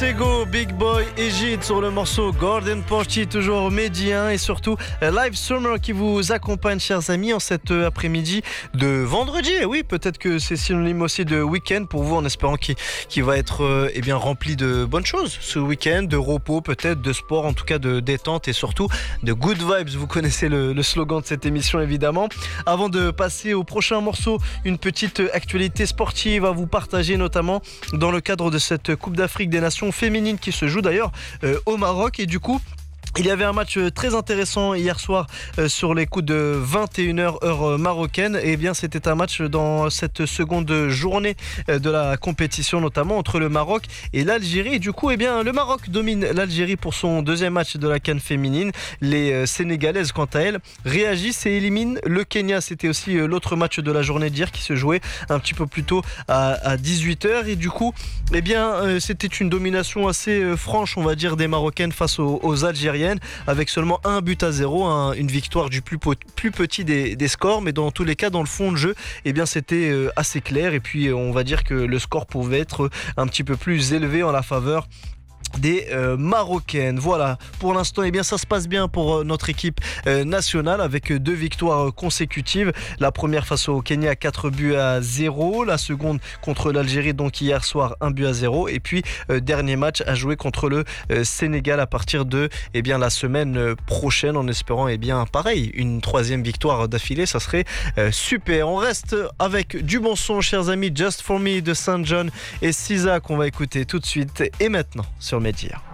Tego, Big Boy et Gide sur le morceau Golden Party, toujours médien et surtout Live Summer qui vous accompagne, chers amis, en cet après-midi de vendredi. Et oui, peut-être que c'est synonyme aussi de week-end pour vous, en espérant qu'il va être bien rempli de bonnes choses ce week-end, de repos peut-être, de sport, en tout cas de détente et surtout de good vibes. Vous connaissez le slogan de cette émission évidemment. Avant de passer au prochain morceau, une petite actualité sportive à vous partager, notamment dans le cadre de cette Coupe d'Afrique des Nations féminine qui se joue d'ailleurs au Maroc. Et du coup, il y avait un match très intéressant hier soir sur les coups de 21h heure marocaine. Et bien c'était un match dans cette seconde journée de la compétition, notamment entre le Maroc et l'Algérie. Et du coup, le Maroc domine l'Algérie pour son deuxième match de la CAN féminine. Les Sénégalaises, quant à elles, réagissent et éliminent le Kenya. C'était aussi l'autre match de la journée d'hier qui se jouait un petit peu plus tôt à 18h. Et du coup, c'était une domination assez franche, on va dire, des Marocaines face aux Algériennes, avec seulement 1-0, une victoire du plus petit des scores. Mais dans tous les cas, dans le fond de jeu, c'était assez clair. Et puis on va dire que le score pouvait être un petit peu plus élevé en la faveur des Marocaines. Voilà, pour l'instant ça se passe bien pour notre équipe nationale, avec 2 victoires consécutives. La première face au Kenya, 4-0, la seconde contre l'Algérie, donc hier soir, 1-0, et puis dernier match à jouer contre le Sénégal à partir de la semaine prochaine, en espérant pareil, une 3e victoire d'affilée. Ça serait super. On reste avec du bon son, chers amis. Just For Me de Saint John et SZA qu'on va écouter tout de suite et maintenant sur Média.